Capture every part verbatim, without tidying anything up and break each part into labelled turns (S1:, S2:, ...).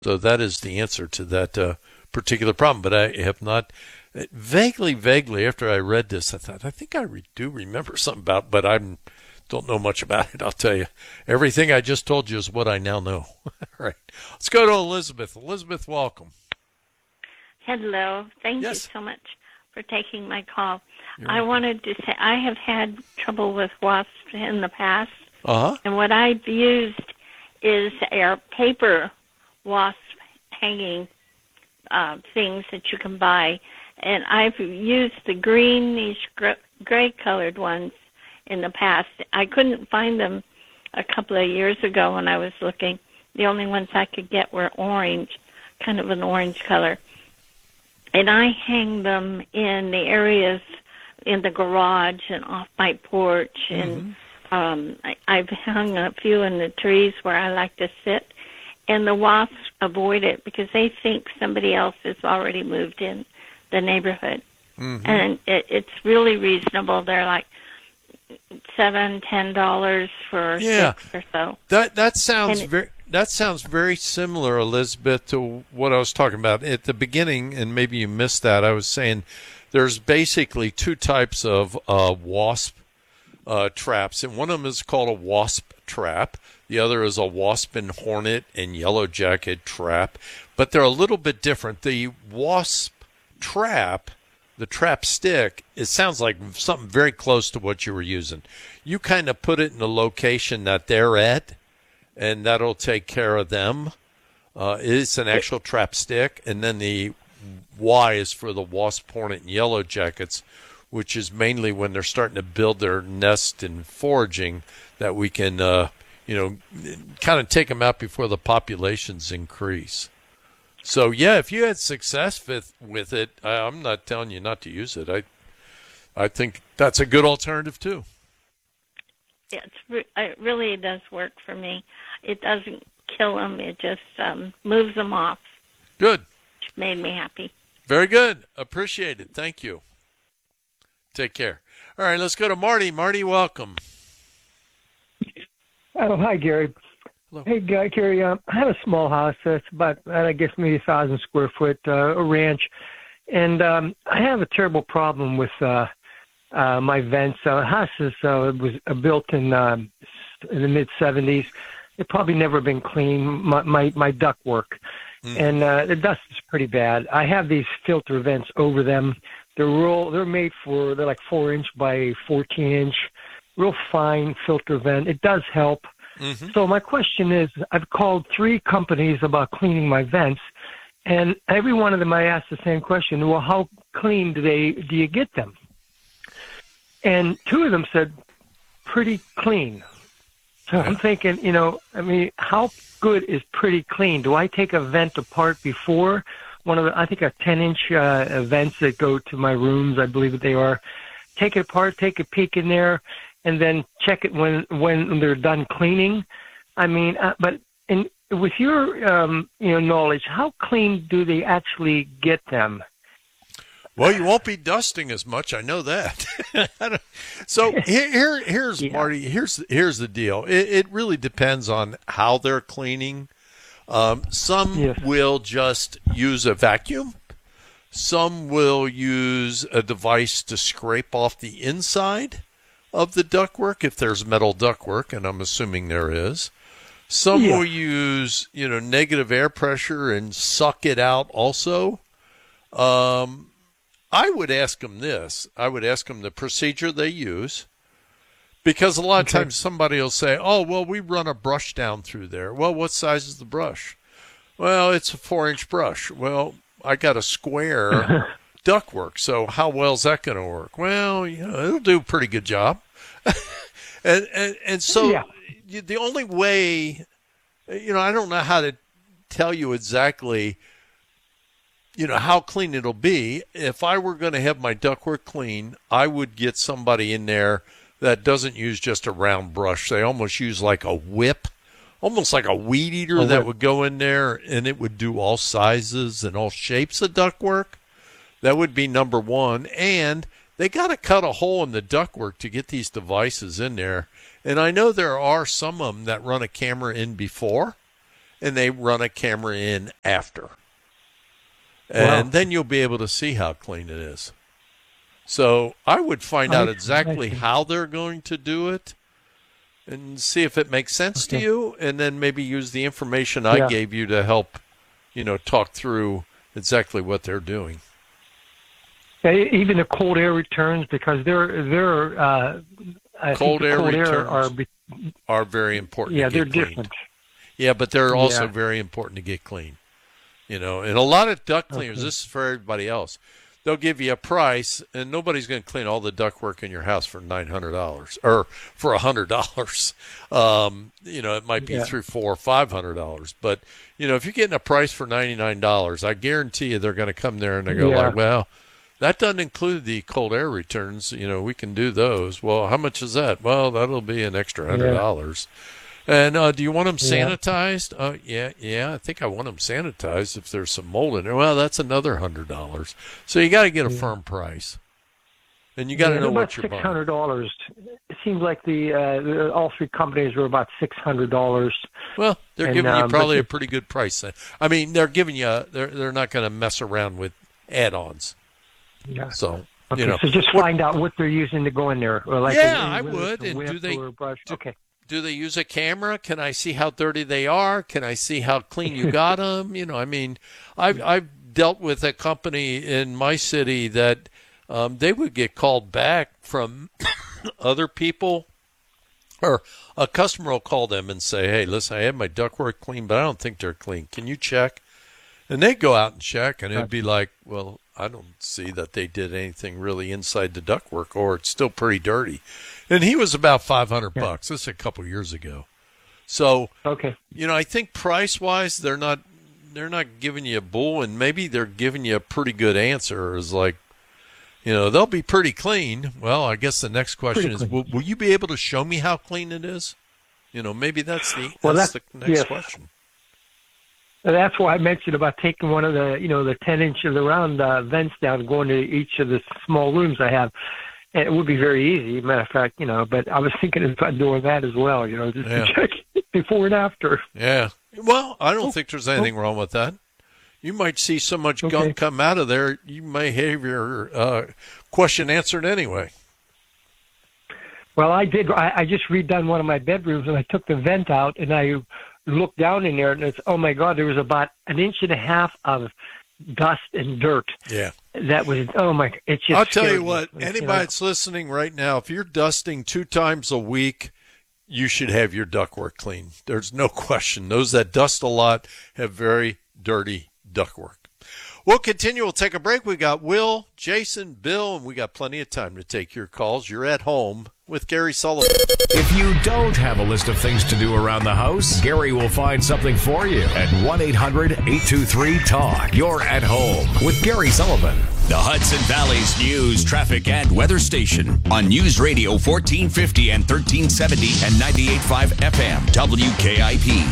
S1: So that is the answer to that uh, particular problem. But I have not, vaguely, vaguely, after I read this, I thought, I think I re- do remember something about it, but I don't know much about it, I'll tell you. Everything I just told you is what I now know. All right. Let's go to Elizabeth. Elizabeth, welcome.
S2: Hello. Thank
S1: yes.
S2: you so much for taking my call.
S1: You're
S2: I
S1: welcome.
S2: wanted to say I have had trouble with wasps in the past.
S1: Uh-huh.
S2: And what I've used is our paper wasp hanging uh, things that you can buy. And I've used the greenish gray-colored ones in the past. I couldn't find them a couple of years ago when I was looking. The only ones I could get were orange, kind of an orange color. And I hang them in the areas in the garage and off my porch. Mm-hmm. And um, I, I've hung a few in the trees where I like to sit. And the wasps avoid it because they think somebody else has already moved in the neighborhood. Mm-hmm. And it, it's really reasonable. They're like seven, ten dollars for
S1: yeah.
S2: six or so.
S1: That that sounds
S2: and
S1: very that sounds very similar, Elizabeth, to what I was talking about at the beginning. And maybe you missed that. I was saying there's basically two types of uh, wasp uh, traps, and one of them is called a wasp trap. The other is a wasp and hornet and yellow jacket trap, but they're a little bit different. The wasp trap, the trap stick, it sounds like something very close to what you were using. You kind of put it in the location that they're at, and that'll take care of them. Uh, it's an actual trap stick, and then the Y is for the wasp, hornet, and yellow jackets, which is mainly when they're starting to build their nest and foraging that we can, uh, you know, kind of take them out before the populations increase. So, yeah, if you had success with, with it, I, I'm not telling you not to use it. I I think that's a good alternative, too.
S2: It's re- it really does work for me. It doesn't kill them. It just um, moves them off.
S1: Good.
S2: Which made me happy.
S1: Very good. Appreciate it. Thank you. Take care. All right, let's go to Marty. Marty, welcome.
S3: Oh, hi, Gary.
S1: Hello.
S3: Hey, Guy, Gary, um, I have a small house. It's about, I guess, maybe a thousand square foot, uh, a ranch. And um, I have a terrible problem with uh, uh, my vents. Uh, the house is, uh, was uh, built in, um, in the mid seventies. It probably never been cleaned, my, my, my duct work. Mm. And uh, the dust is pretty bad. I have these filter vents over them. They're real, they're made for, they're like four inch by fourteen inch, real fine filter vent. It does help. Mm-hmm. So my question is, I've called three companies about cleaning my vents, and every one of them I asked the same question. Well, how clean do they do you get them? And two of them said, pretty clean. So I'm thinking, you know, I mean, how good is pretty clean? Do I take a vent apart before one of the, I think a ten inch uh, vents that go to my rooms, I believe that they are, take it apart, take a peek in there, and then check it when when they're done cleaning. I mean, uh, but in, with your um, you know knowledge, how clean do they actually get them?
S1: Well, you won't be dusting as much. I know that. So here, here here's yeah. Marty. Here's here's the deal. It, it really depends on how they're cleaning. Um, some yes. will just use a vacuum. Some will use a device to scrape off the inside of the ductwork, if there's metal ductwork, and I'm assuming there is. Some yeah. will use, you know, negative air pressure and suck it out also. Um, I would ask them this. I would ask them the procedure they use, because a lot of okay. times somebody will say, oh, well, we run a brush down through there. Well, what size is the brush? Well, it's a four-inch brush. Well, I got a square ductwork, so how well is that going to work? Well, you know, it'll do a pretty good job. and, and and so yeah. the only way, you know, I don't know how to tell you exactly, you know, how clean it'll be. If I were going to have my ductwork clean, I would get somebody in there that doesn't use just a round brush. They almost use like a whip, almost like a weed eater a that whip. would go in there, and it would do all sizes and all shapes of ductwork. That would be number one. And they got to cut a hole in the ductwork to get these devices in there. And I know there are some of them that run a camera in before, and they run a camera in after. And
S3: Wow.
S1: then you'll be able to see how clean it is. So I would find out exactly how they're going to do it and see if it makes sense
S3: Okay.
S1: to you, and then maybe use the information I
S3: Yeah.
S1: gave you to help, you know, talk through exactly what they're doing.
S3: Yeah, even the cold air returns, because they're they're uh, I
S1: Cold
S3: think the
S1: air
S3: cold
S1: returns
S3: air are be-
S1: Are very important
S3: yeah
S1: to
S3: they're
S1: get cleaned.
S3: different.
S1: Yeah, but they're also
S3: Yeah.
S1: very important to get clean. You know, and a lot of duct cleaners,
S3: Okay.
S1: this is for everybody else, they'll give you a price, and nobody's going to clean all the ductwork in your house for nine hundred dollars or for one hundred dollars. Um, you know, it might be
S3: Yeah.
S1: three, four, five hundred dollars. But, you know, if you're getting a price for ninety-nine dollars, I guarantee you they're going to come there and they go
S3: Yeah.
S1: like, well, that doesn't include the cold air returns. You know, we can do those. Well, how much is that? Well, that'll be an extra one hundred dollars. And uh, do you want them
S3: Yeah.
S1: sanitized? Uh, yeah, yeah. I think I want them sanitized if there's some mold in there. Well, that's another hundred dollars. So you got to get a firm price, and you got to
S3: Yeah,
S1: know
S3: about
S1: what you're
S3: six
S1: buying.
S3: hundred dollars. It seems like the, uh, the all three companies were about six hundred dollars.
S1: Well, they're
S3: And,
S1: giving you
S3: um,
S1: probably
S3: but
S1: a pretty good price. Then. I mean, they're giving you. A, they're they're not going to mess around with add-ons.
S3: Yeah.
S1: So
S3: Okay,
S1: you know,
S3: so just find out what they're using to go in there. Or like
S1: Yeah,
S3: a-
S1: I
S3: whether
S1: would.
S3: it's a
S1: And do
S3: whip
S1: they-
S3: or a brush.
S1: do-
S3: Okay.
S1: do they use a camera? Can I see how dirty they are? Can I see how clean you got them? You know, I mean, I've I've dealt with a company in my city that um, they would get called back from other people, or a customer will call them and say, "Hey, listen, I had my ductwork clean, but I don't think they're clean. Can you check?" And they go out and check, and it'd be like, "Well, I don't see that they did anything really inside the ductwork, or it's still pretty dirty." And he was about five hundred
S3: Yeah.
S1: bucks. This is a couple years ago. So,
S3: Okay.
S1: you know, I think price wise, they're not they're not giving you a bull, and maybe they're giving you a pretty good answer. Is like, you know, they'll be pretty clean. Well, I guess the next question
S3: Pretty
S1: is,
S3: clean.
S1: will, will you be able to show me how clean it is? You know, maybe that's the
S3: Well,
S1: that's
S3: that-
S1: the next
S3: yes.
S1: question.
S3: And that's why I mentioned about taking one of the, you know, the ten inches around uh, vents down, going to each of the small rooms I have. And it would be very easy. Matter of fact, you know, but I was thinking about doing that as well, you know, just
S1: Yeah.
S3: to check before and after.
S1: Yeah. Well, I don't think there's anything wrong with that. You might see so much
S3: Okay.
S1: gunk come out of there, you may have your uh, question answered anyway.
S3: Well, I did. I, I just redone one of my bedrooms, and I took the vent out, and I looked down in there, and it's, oh my God, there was about an inch and a half of dust and dirt.
S1: Yeah.
S3: That was, oh my, it's just.
S1: I'll tell
S3: scared
S1: you
S3: me,
S1: what,
S3: you know.
S1: anybody that's listening right now, if you're dusting two times a week, you should have your ductwork clean. There's no question. Those that dust a lot have very dirty ductwork. We'll continue. We'll take a break. We got Will, Jason, Bill, and we got plenty of time to take your calls. You're at home with Gary Sullivan.
S4: If you don't have a list of things to do around the house, Gary will find something for you at one eight hundred eight two three talk. You're at home with Gary Sullivan.
S5: The Hudson Valley's news, traffic, and weather station on News Radio fourteen fifty and thirteen seventy and ninety-eight point five F M W K I P.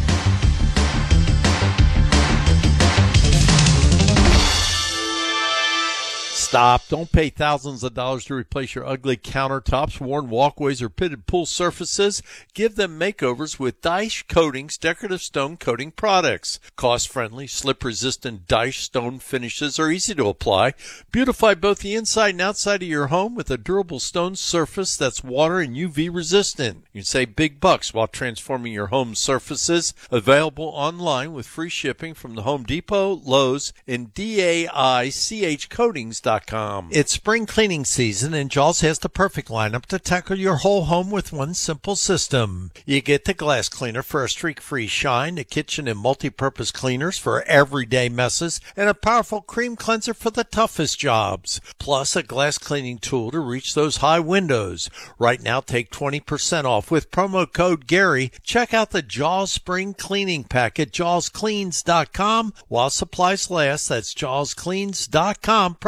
S1: Stop. Don't pay thousands of dollars to replace your ugly countertops, worn walkways, or pitted pool surfaces. Give them makeovers with Dyche Coatings decorative stone coating products. Cost-friendly, slip-resistant Dyche stone finishes are easy to apply. Beautify both the inside and outside of your home with a durable stone surface that's water and U V resistant. You can save big bucks while transforming your home surfaces. Available online with free shipping from the Home Depot, Lowe's, and D A I C H coatings dot com. It's spring cleaning season, and Jaws has the perfect lineup to tackle your whole home with one simple system. You get the glass cleaner for a streak-free shine, the kitchen and multi-purpose cleaners for everyday messes, and a powerful cream cleanser for the toughest jobs. Plus, a glass cleaning tool to reach those high windows. Right now, take twenty percent off with promo code Gary. Check out the Jaws Spring Cleaning Pack at jaws cleans dot com while supplies last. That's jaws cleans dot com. Promo code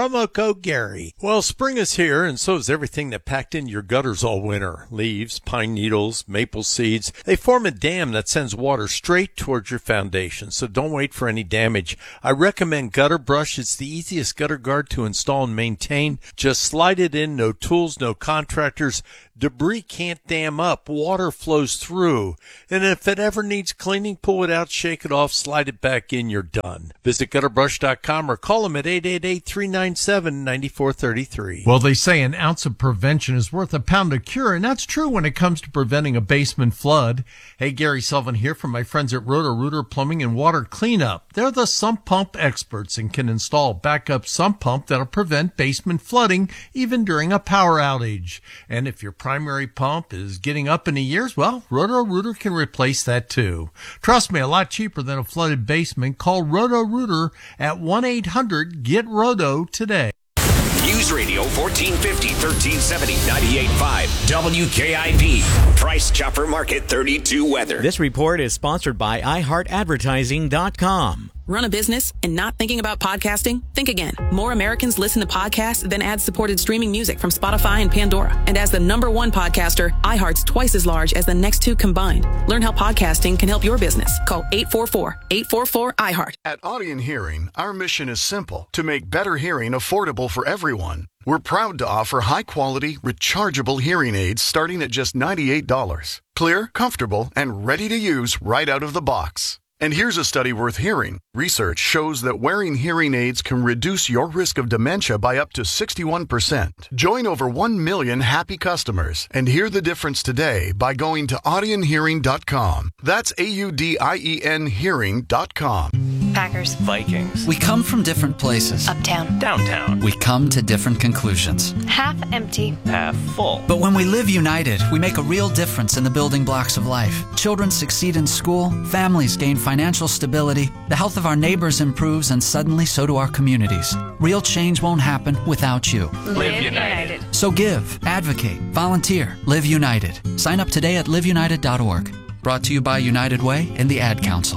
S1: code Gary. Well, spring is here, and so is everything that packed in your gutters all winter. Leaves, pine needles, maple seeds. They form a dam that sends water straight towards your foundation, so don't wait for any damage. I recommend Gutter Brush. It's the easiest gutter guard to install and maintain. Just slide it in, no tools, no contractors. Debris can't dam up. Water flows through. And if it ever needs cleaning, pull it out, shake it off, slide it back in, you're done. Visit gutter brush dot com or call them at eight eight eight, three nine seven, nine four three three. Well, they say an ounce of prevention is worth a pound of cure, and that's true when it comes to preventing a basement flood. Hey, Gary Sullivan here from my friends at Roto-Rooter Plumbing and Water Cleanup. They're the sump pump experts and can install a backup sump pump that'll prevent basement flooding even during a power outage. And if your primary pump is getting up in the years, well, Roto-Rooter can replace that too. Trust me, a lot cheaper than a flooded basement. Call Roto-Rooter at one eight hundred get roto today.
S5: News Radio fourteen fifty, thirteen seventy, ninety-eight point five W K I P. Price Chopper Market thirty-two weather.
S6: This report is sponsored by i heart advertising dot com.
S7: Run a business and not thinking about podcasting? Think again. More Americans listen to podcasts than ad-supported streaming music from Spotify and Pandora. And as the number one podcaster, iHeart's twice as large as the next two combined. Learn how podcasting can help your business. Call eight four four, eight four four, I heart.
S8: At Audion Hearing, our mission is simple: to make better hearing affordable for everyone. We're proud to offer high-quality, rechargeable hearing aids starting at just ninety-eight dollars. Clear, comfortable, and ready to use right out of the box. And here's a study worth hearing. Research shows that wearing hearing aids can reduce your risk of dementia by up to sixty-one percent. Join over one million happy customers and hear the difference today by going to audion hearing dot com. That's A U D I E N hearing dot com.
S9: Packers.
S10: Vikings.
S9: We come from different places.
S10: Uptown. Downtown.
S9: We come to different conclusions.
S10: Half empty. Half full.
S9: But when we live united, we make a real difference in the building blocks of life. Children succeed in school, families gain financial stability, the health of our neighbors improves, and suddenly so do our communities. Real change won't happen without you.
S10: Live United.
S9: So give, advocate, volunteer, live united. Sign up today at live united dot org. Brought to you by United Way and the Ad Council.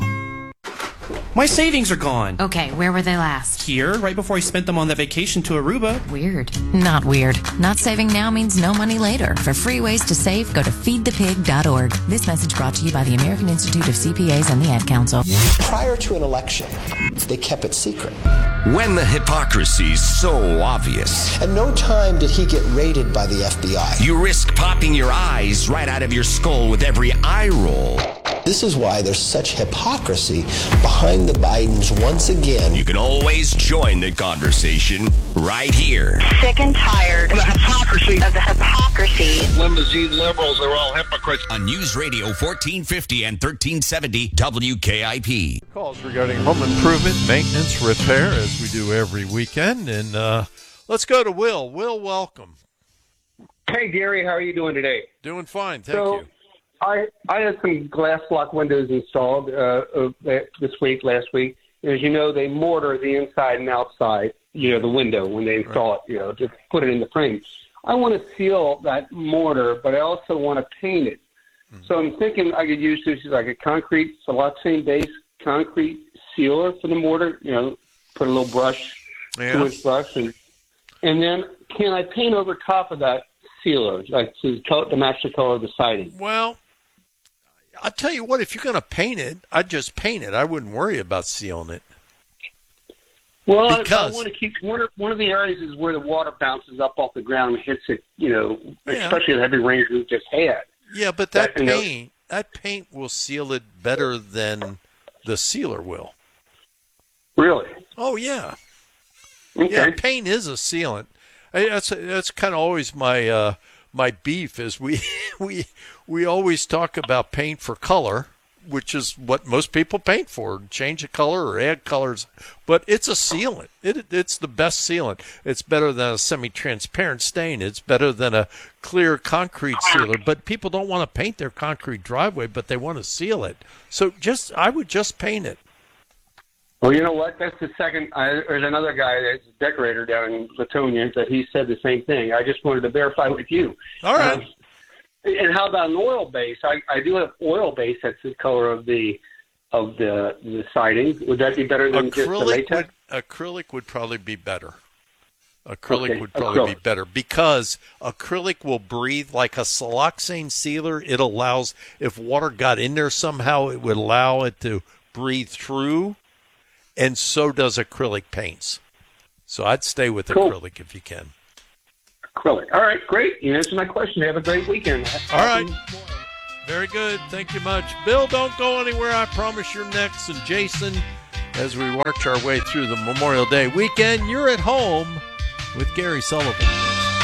S11: My savings are gone.
S12: Okay, where were they last?
S11: Here, right before I spent them on that vacation to Aruba.
S12: Weird. Not weird. Not saving now means no money later. For free ways to save, go to feed the pig dot org. This message brought to you by the American Institute of C P As and the Ad Council.
S13: Prior to an election, they kept it secret.
S5: When the hypocrisy's so obvious.
S13: At no time did he get raided by the F B I.
S5: You risk popping your eyes right out of your skull with every eye roll.
S13: This is why there's such hypocrisy behind the Bidens once again.
S5: You can always join the conversation right here.
S14: Sick and tired of the hypocrisy. Of the hypocrisy.
S15: Limousine liberals are all hypocrites.
S5: On News Radio fourteen fifty and thirteen seventy W K I P.
S1: Calls regarding home improvement, maintenance, repair, as we do every weekend. And uh, let's go to Will. Will, welcome.
S16: Hey, Gary, how are you doing today?
S1: Doing fine, thank
S16: so,
S1: you.
S16: I I had some glass block windows installed uh, uh, this week, last week. As you know, they mortar the inside and outside, you know, the window when they install right. it, you know, just put it in the frame. I want to seal that mortar, but I also want to paint it. Mm-hmm. So I'm thinking I could use this as like a concrete siloxane base concrete sealer for the mortar, you know, put a little brush,
S1: yeah.
S16: two-inch brush, and and then can I paint over top of that sealer, like to, to match the color of the siding?
S1: Well, I'll tell you what, if you're going to paint it, I'd just paint it. I wouldn't worry about sealing it.
S16: Well,
S1: because,
S16: I, I want to keep one of, one of the areas is where the water bounces up off the ground and hits it, you know, yeah. especially the heavy rains we just had.
S1: Yeah, but that,
S16: that
S1: paint,
S16: you know,
S1: that paint will seal it better than the sealer will.
S16: Really?
S1: Oh, yeah.
S16: Okay.
S1: Yeah, paint is a sealant. I, that's that's kind of always my uh, my beef is we we we always talk about paint for color, which is what most people paint for, change the color or add colors. But it's a sealant. It, it's the best sealant. It's better than a semi-transparent stain. It's better than a clear concrete sealer. But people don't want to paint their concrete driveway, but they want to seal it. So just I would just paint it.
S16: Well, you know what? That's the second. I, there's another guy that's a decorator down in Latonia that he said the same thing. I just wanted to verify with you.
S1: All right.
S16: Um, and how about an oil base? I, I do have oil base that's the color of the of the the siding. Would that be better than
S1: acrylic
S16: just the latex?
S1: Would, acrylic would probably be better. Acrylic
S16: Okay,
S1: would probably
S16: acrylic.
S1: be better because acrylic will breathe like a siloxane sealer. It allows, if water got in there somehow, it would allow it to breathe through, and so does acrylic paints. So I'd stay with
S16: Cool.
S1: acrylic if you can.
S16: Acrylic. All right, great. You answered my question. Have a great weekend.
S1: All right. Very good. Thank you much. Bill, don't go anywhere. I promise you're next. And Jason, as we march our way through the Memorial Day weekend, you're at home with Gary Sullivan.